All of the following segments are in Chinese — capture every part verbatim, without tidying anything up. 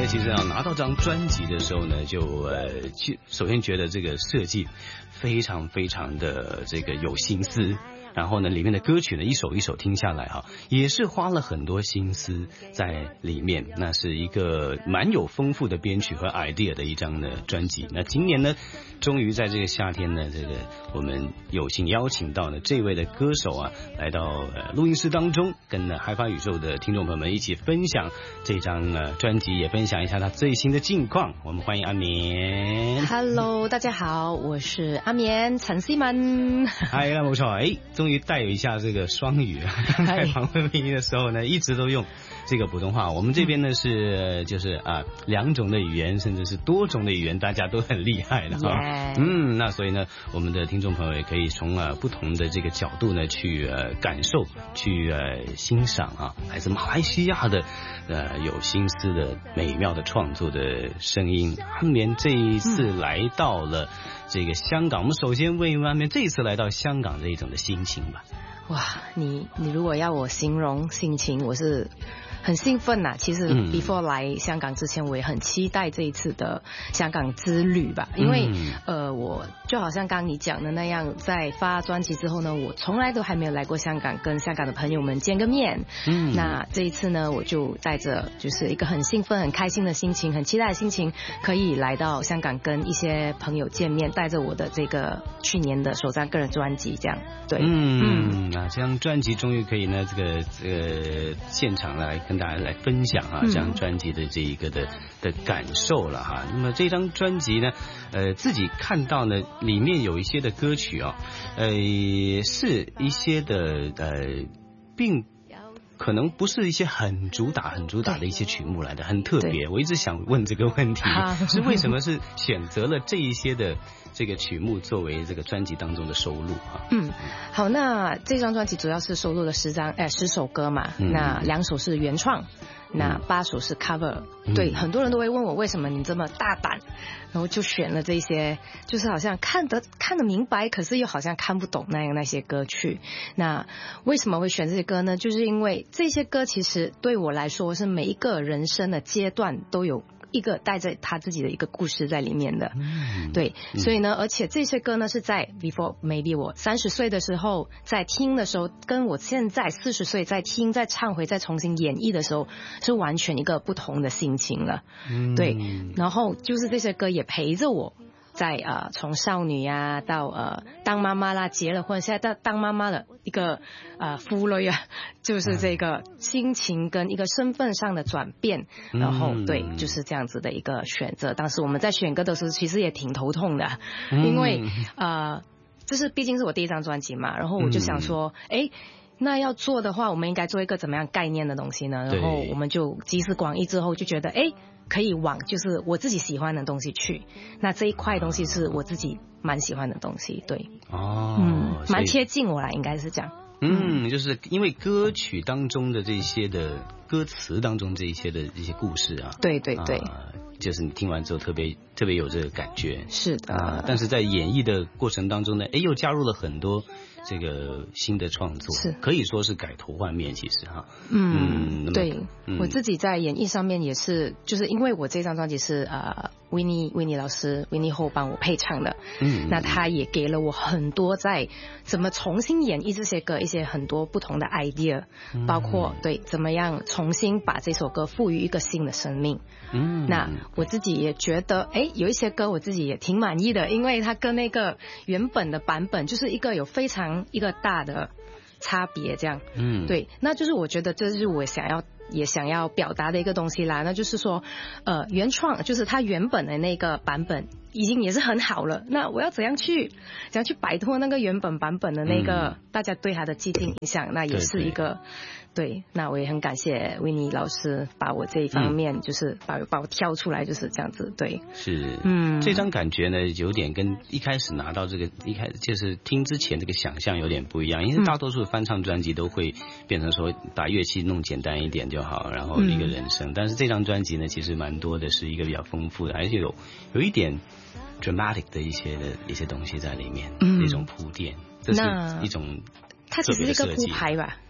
其实啊，拿到这张专辑的时候呢，就呃，首先觉得这个设计非常非常的这个有心思。然后呢，里面的歌曲呢，一首一首听下来哈，也是花了很多心思在里面。那是一个蛮有丰富的编曲和 idea 的一张的专辑。那今年呢，终于在这个夏天呢，这个我们有幸邀请到了这位的歌手啊，来到呃录音室当中，跟呢嗨发宇宙的听众朋友们一起分享这张呃专辑，也分享一下他最新的近况。我们欢迎阿棉。 Hello， 大家好，我是阿棉陳思敏。 係啦，冇錯，誒，終於帶有一下這個雙語。剛才訪問錄音的時候呢，一直都用這個普通話。我們這邊呢是就是啊兩種的語言，甚至是多種的語言，大家都很厲害的哈。Yeah. 嗯，那所以呢，我們的聽眾朋友也可以從啊不同的這個角度呢去呃感受，去呃欣賞啊來自馬來西亞的呃有心思的美妙的創作的聲音。阿棉這一次來到了這個香港，我們首先問一問阿棉這一次來到香港這一種的心情吧。 哇，你你如果要我形容心情，我是很興奮呐、啊。其實 before 來香港之前，我也很期待這一次的香港之旅吧。因為、嗯、呃，我就好像剛剛你講的那樣，在發專輯之後呢，我從來都還沒有來過香港，跟香港的朋友們見個面。嗯，那這一次呢，我就帶着就是一個很興奮、很開心的心情，很期待的心情，可以來到香港跟一些朋友見面，帶着我的這個去年的首張個人專輯，這樣對。 嗯嗯，那這張專輯終於可以呢，這個這個現場來跟大家來分享啊，這張專輯的這一個的的感受了哈。那麼這張專輯呢，呃，自己看到呢，裡面有一些的歌曲啊，呃，是一些的呃，並可能不是一些很主打、很主打的一些曲目來的，很特別。我一直想問這個問題，是為什麼是選擇了這一些的這個曲目作為這個專輯當中的收錄啊？ 嗯，好，那這張專輯主要是收錄了十張，呃，十首歌嘛，嗯、那兩首是原創。那八首是 cover，、嗯、對，很多人都會問我為什麼你這麼大膽，然後就選了這些，就是好像看得看得明白，可是又好像看不懂那樣那些歌曲。那為什麼會選這些歌呢？就是因為這些歌其實對我來說是每一個人生的階段都有一個帶着他自己的一個故事在裡面的，嗯、對，所以呢，而且這些歌呢是在 before maybe 我三十歲的時候在聽的時候，跟我現在四十歲在聽、再唱回、再重新演繹的時候，是完全一個不同的心情了，嗯、對，然後就是這些歌也陪着我。在呃，從少女啊到呃當媽媽啦，結了婚，現在到當媽媽的一個呃婦女啊，就是這個心情跟一個身份上的轉變，嗯、然後對，就是這樣子的一個選擇。當時我們在選歌的時候，其實也挺頭痛的，嗯、因為呃，這是畢竟是我第一張專輯嘛，然後我就想說，哎、嗯，那要做的話，我們應該做一個怎麼樣概念的東西呢？然後我們就集思廣益之後，就覺得，哎。可以往就是我自己喜歡的東西去，那這一塊東西是我自己蠻喜歡的東西，對，哦，嗯，蠻貼近我啦，應該是這樣。 嗯，就是因為歌曲當中的這些的歌詞當中這一些的一些故事啊， 對對對、 呃，就是你聽完之後特別特別有這個感覺， 是的、 呃，但是在演繹的過程當中呢，誒又加入了很多這個新的創作，是可以說是改頭換面，其實哈， 嗯，嗯對、嗯，我自己在演繹上面也是，就是因為我這張專輯是呃維尼維尼老師維尼後幫我配唱的，嗯，那他也給了我很多在怎麼重新演繹這些歌一些很多不同的 idea，、嗯、包括對怎麼樣重新把這首歌賦予一個新的生命，嗯，那我自己也覺得，誒有一些歌我自己也挺滿意的，因為它跟那個原本的版本就是一個有非常一個大的差別，這樣，嗯，對，那就是我覺得這是我想要也想要表達的一個東西啦，那就是說，呃，原創就是它原本的那個版本已經也是很好了，那我要怎樣去怎樣去擺脫那個原本版本的那個、嗯、大家對它的既定印象，那也是一個。對對對，那我也很感謝維尼老師把我這一方面就是把、嗯、把我挑出來，就是這樣子。對， 是，嗯，這張感覺呢有點跟一開始拿到這個一開始就是聽之前這個想象有點不一樣，因為大多數翻唱專輯都會變成說把樂器弄簡單一點就好，然後一個人聲、嗯，但是這張專輯呢其實蠻多的是一個比較豐富的，而且有有一點 dramatic 的一些的一些東西在裡面，嗯、那種鋪墊，這是一種。 它其實是一個鋪排吧，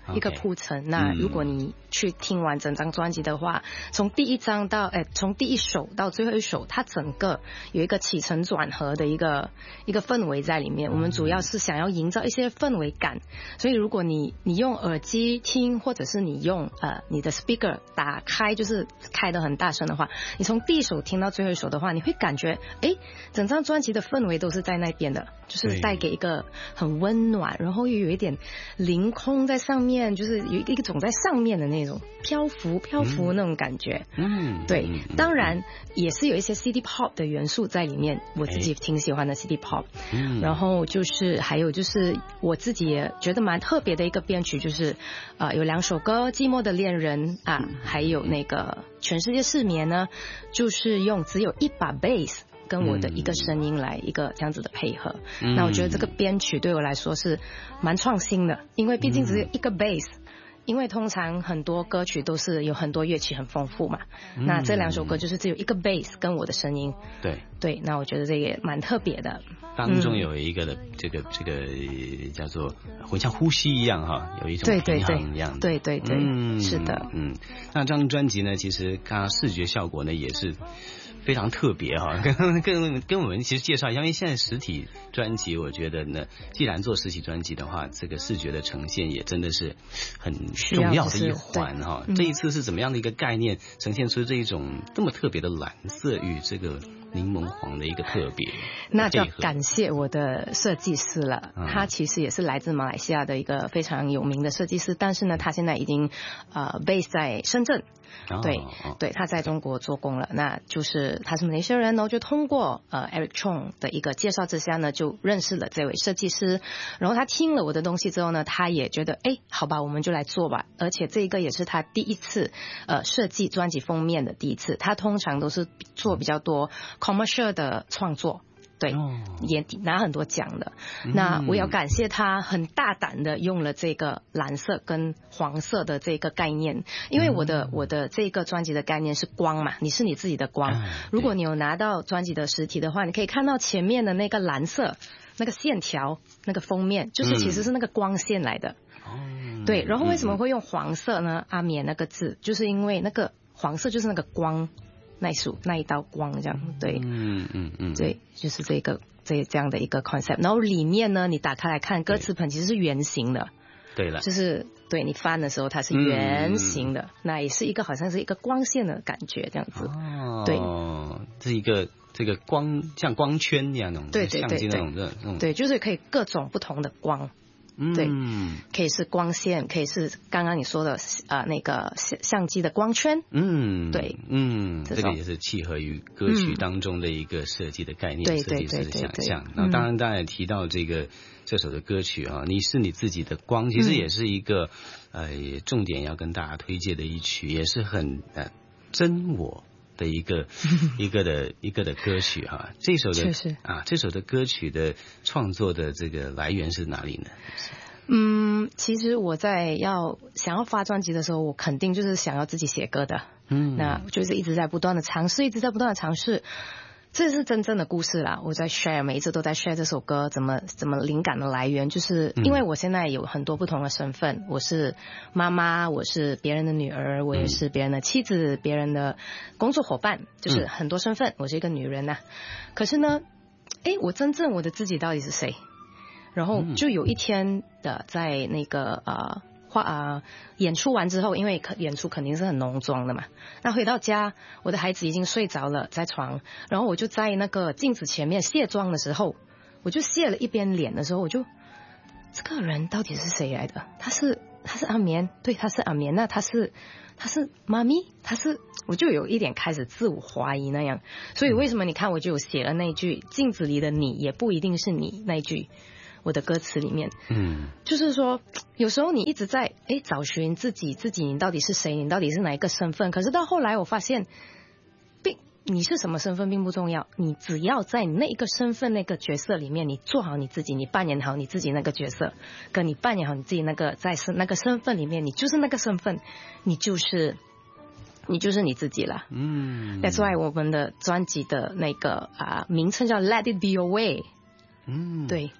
一个铺陈。Okay. 那如果你去听完整张专辑的话，从第一张到哎，从第一首到最后一首，它整个有一个起承转合的一个一个氛围在里面。我们主要是想要营造一些氛围感，所以如果你你用耳机听，或者是你用呃你的 speaker 打开，就是开得很大声的话，你从第一首听到最后一首的话，你会感觉哎，整张专辑的氛围都是在那边的，就是带给一个很温暖，然后又有一点凌空在上面，就是有一种在上面的那种漂浮漂浮那种感觉。嗯，对，当然也是有一些 City Pop 的元素在里面，我自己挺喜欢的 City Pop。嗯，然后就是还有就是我自己也觉得蛮特别的一个编曲，就是呃有两首歌《寂寞的恋人》啊，还有那个全世界失眠呢，就是用只有一把 bass。跟我的一个声音来一个这样子的配合，嗯、那我觉得这个编曲对我来说是蛮创新的，因为毕竟只有一个 bass，、嗯、因为通常很多歌曲都是有很多乐器很丰富嘛，嗯、那这两首歌就是只有一个 bass 跟我的声音，对对，那我觉得这也蛮特别的。 当中有一个的这个、嗯、这个叫做会像呼吸一样哈，有一种平衡一样， 对对 对, 对, 对、嗯，是的， 嗯，那这张专辑呢，其实看它视觉效果呢也是非常特别哈，跟跟跟我们其实介绍一下，因为现在实体专辑，我觉得呢，既然做实体专辑的话，这个视觉的呈现也真的是很重要的一环哈。这一次是怎么样的一个概念，呈现出这一种这么特别的蓝色与这个柠檬黄的一个特别？ 那就要感谢我的设计师了，嗯、他其实也是来自马来西亚的一个非常有名的设计师，但是呢，他现在已经呃 base 在深圳。哦、对、哦、对，他在中国做工了，那就是他是马来西亚人，然后就通过呃 Eric Chong 的一个介绍之下呢，就认识了这位设计师，然后他听了我的东西之后呢，他也觉得哎，好吧，我们就来做吧，而且这个也是他第一次呃设计专辑封面的第一次，他通常都是做比较多 commercial 的创作。对，也拿很多奖的。那我要感谢他很大胆的用了这个蓝色跟黄色的这个概念，因为我的我的这个专辑的概念是光嘛，你是你自己的光。如果你有拿到专辑的实体的话，你可以看到前面的那个蓝色那个线条，那个封面就是其实是那个光线来的。对，然后为什么会用黄色呢？阿棉那个字，就是因为那个黄色就是那个光。那一束那一道光这样，对，嗯嗯嗯，对，就是这个这这样的一个 concept。然后里面呢，你打开来看，歌词本其实是圆形的， 对了， 就是对你翻的时候它是圆形的，嗯、那也是一个好像是一个光线的感觉这样子，哦，对， 这一个这个光像光圈一样那种， 对对对对， 那种那种， 对，就是可以各种不同的光。对，可以是光线，可以是刚刚你说的呃那个相相机的光圈，嗯，对， 嗯，这个也是契合于歌曲当中的一个设计的概念，设计师的想象。然后当然大家也提到这个这首的歌曲啊，你是你自己的光，其实也是一个呃重点要跟大家推荐的一曲，也是很呃真我的一个一个的一个的歌曲哈、啊，这首的啊，这首的歌曲的创作的这个来源是哪里呢？ 嗯，其实我在要想要发专辑的时候，我肯定就是想要自己写歌的，嗯，那就是一直在不断的尝试，一直在不断的尝试。这是真正的故事啦，我在 share， 每一次都在 share 这首歌怎么怎么灵感的来源，就是因为我现在有很多不同的身份，我是妈妈，我是别人的女儿，我也是别人的妻子，别人的工作伙伴，就是很多身份，我是一个女人呐、啊。可是呢，哎，我真正我的自己到底是谁？然后就有一天的在那个呃。画啊！演出完之后，因为演出肯定是很浓妆的嘛。那回到家，我的孩子已经睡着了，在床。然后我就在那个镜子前面卸妆的时候，我就卸了一边脸的时候，我就这个人到底是谁来的？他是他是阿棉，对，他是阿棉。那他是他是妈咪，他是我就有一点开始自我怀疑那样。所以为什么你看我就有写了那句“镜子里的你也不一定是你”那一句。我的歌词里面，嗯，就是说，有时候你一直在哎找寻自己，自己你到底是谁，你到底是哪一个身份？可是到后来我发现，并你是什么身份并不重要，你只要在那一个身份那个角色里面，你做好你自己，你扮演好你自己那个角色，跟你扮演好你自己那个在那个身份里面，你就是那个身份，你就是你就是你自己了。嗯 ，That's why 我们的专辑的那个啊名称叫 Let It Be Your Way。嗯，对。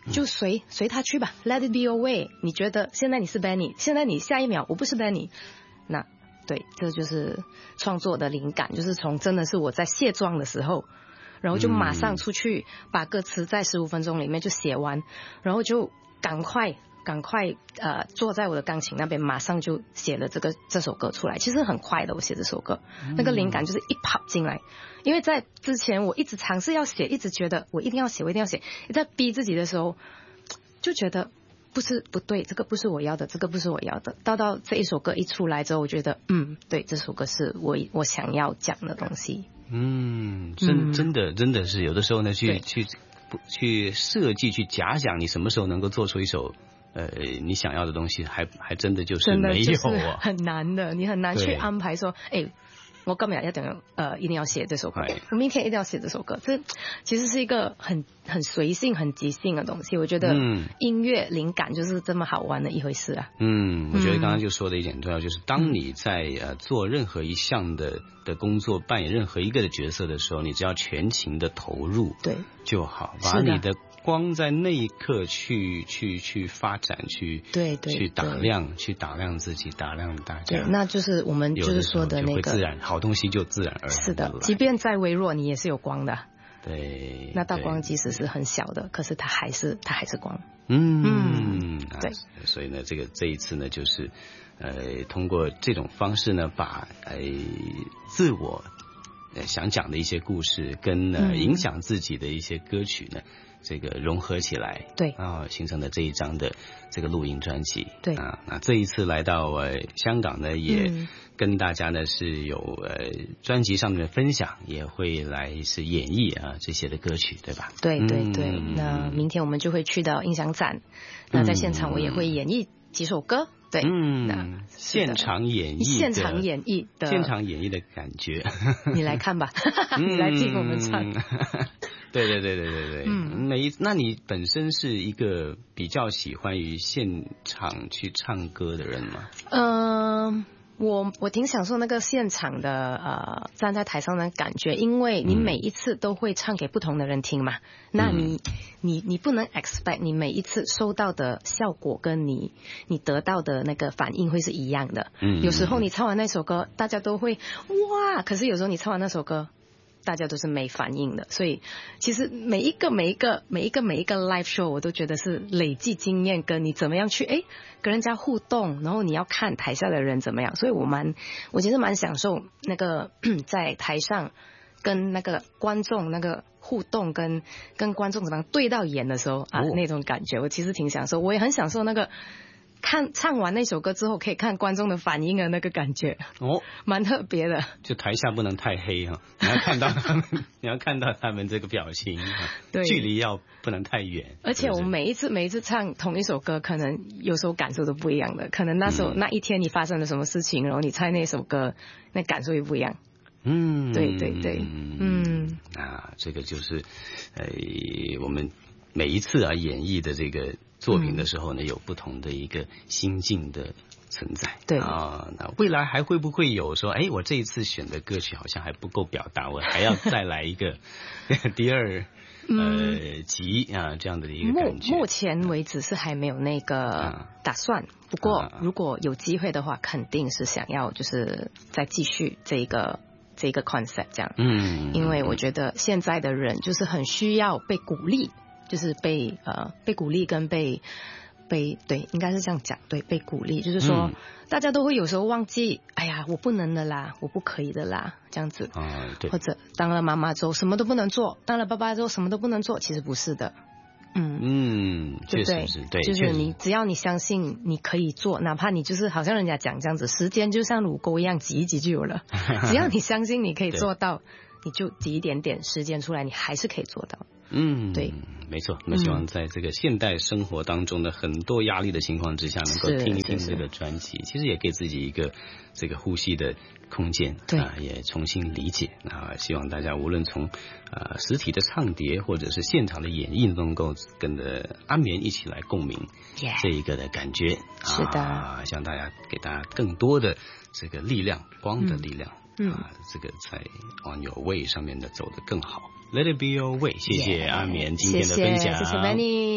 就随随他去吧 ，Let it be your way。你觉得现在你是 Benny， 现在你下一秒我不是 Benny， 那对，这就是创作的灵感，就是从真的是我在卸妆的时候，然后就马上出去把歌词在十五分钟里面就写完，然后就赶快。赶快呃坐在我的钢琴那边，马上就写了这个这首歌出来。其实很快的，我写这首歌，那个灵感就是一跑进来。因为在之前我一直尝试要写，一直觉得我一定要写，我一定要写。在逼自己的时候，就觉得不是不对，这个不是我要的，这个不是我要的。到到这一首歌一出来之后，我觉得嗯，对，这首歌是我我想要讲的东西。 嗯，真真的真的是有的时候呢，去去去设计，去假想你什么时候能够做出一首。呃，你想要的东西还还真的就是没有啊， 很难的，你很难去安排说，哎，我今日一定要呃一定要写这首歌，我明天一定要写这首歌，这其实是一个很很随性、很即兴的东西。我觉得音乐灵感就是这么好玩的一回事啊。 嗯，我觉得刚刚就说的一点很重要，就是当你在呃做任何一项的的工作，扮演任何一个的角色的时候，你只要全情的投入， 对就好，把你的。光在那一刻去去去发展，去对对去打量，去打量自己，打量大家。 对，那就是我们就是说的那个自然好东西就自然而然。 是的，即便再微弱，你也是有光的。 对， 那道光即使是很小的，可是它还是它还是光。 嗯嗯， 对。 所以呢，这个这一次呢，就是呃，通过这种方式呢，把呃自我呃想讲的一些故事，跟呃影响自己的一些歌曲呢。这个融合起来， 对啊，形成了这一张的这个录音专辑， 对啊，那这一次来到呃香港呢，也跟大家呢是有呃专辑上面的分享，也会来是演绎啊这些的歌曲，对吧？ 对对对，嗯、那明天我们就会去到音响展，那在现场我也会演绎几首歌。对， 嗯，现场演绎， 现场演绎的， 现场演绎的感觉， 你来看吧，你来听我们唱。 对对对对对对，嗯，每一，那你本身是一个比较喜欢于现场去唱歌的人吗？ 嗯、呃。我我挺享受那个现场的呃站在台上的感觉，因为你每一次都会唱给不同的人听嘛，嗯、那你你你不能 expect 你每一次收到的效果跟你你得到的那个反应会是一样的。嗯，有时候你唱完那首歌，大家都会哇，可是有时候你唱完那首歌。大家都是没反应的，所以其实每一个每一个每一个每一个 live show 我都觉得是累积经验，跟你怎么样去哎跟人家互动，然后你要看台下的人怎么样，所以我蛮我其实蛮享受那个在台上跟那个观众那个互动，跟跟观众怎么样对到眼的时候啊、哦、那种感觉，我其实挺享受，我也很享受那个。看唱完那首歌之后，可以看观众的反应的那个感觉哦，蛮特别的。 就台下不能太黑哈，你要看到他们，你要看到他们这个表情， 对， 距离要不能太远。 而且我每一次每一次唱同一首歌，可能有时候感受都不一样的。可能那时候、嗯、那一天你发生了什么事情，然后你唱那首歌，那感受也不一样。嗯，对对对，嗯， 啊，这个就是，呃，我们每一次啊演绎的这个。作品的时候呢，有不同的一个心境的存在。 对啊，那未来还会不会有说，哎，我这一次选的歌曲好像还不够表达，我还要再来一个第二呃集啊这样的一个感觉。 目目前为止是还没有那个打算，不过如果有机会的话，肯定是想要就是再继续这个这个 concept 这样。嗯，因为我觉得现在的人就是很需要被鼓励。就是被呃被鼓励跟被被对，应该是这样讲，对，被鼓励，就是说、嗯、大家都会有时候忘记，哎呀，我不能的啦，我不可以的啦，这样子， 啊、对， 或者当了妈妈之后什么都不能做，当了爸爸之后什么都不能做，其实不是的，嗯嗯，确实是对， 就是你只要你相信你可以做，哪怕你就是好像人家讲这样子，时间就像乳沟一样挤一挤就有了，只要你相信你可以做到，你就挤一点点时间出来，你还是可以做到。 嗯， 对， 没错。那么希望在这个现代生活当中的很多压力的情况之下，能够听一听这个专辑，其实也给自己一个这个呼吸的空间， 对啊，也重新理解。啊，希望大家无论从呃实体的唱碟或者是现场的演绎，能够跟着安眠一起来共鸣 yeah, 这一个的感觉。 是的， 啊，希望大家给大家更多的这个力量，光的力量。嗯，啊，这个在 On Your Way 上面的走得更好。Let it be your way， 谢谢阿眠今天的分享， 谢谢 Benny。